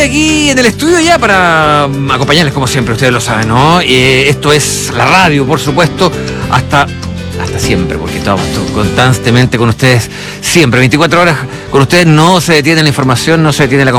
aquí en el estudio ya para acompañarles como siempre, ustedes lo saben, ¿no? Esto es la radio, por supuesto, hasta siempre, porque estamos constantemente con ustedes, siempre, 24 horas con ustedes, no se detiene la información, no se detiene la